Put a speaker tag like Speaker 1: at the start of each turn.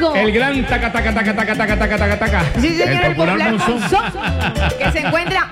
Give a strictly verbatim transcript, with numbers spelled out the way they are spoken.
Speaker 1: El gran taca, taca, taca, taca, taca, taca, taca, taca.
Speaker 2: Sí, señor,
Speaker 1: el popular
Speaker 2: el popular
Speaker 1: Monzón.
Speaker 2: Monzón, que se encuentra